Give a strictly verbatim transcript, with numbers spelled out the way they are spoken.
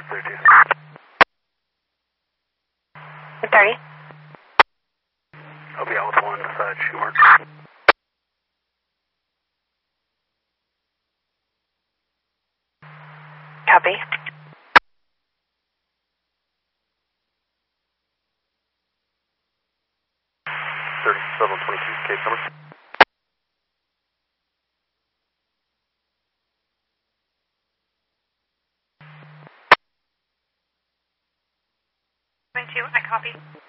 thirty-two. thirty. I'll be out with one beside shoe mark. Copy. thirty-seven twenty-two, case number. twenty-two, I copy.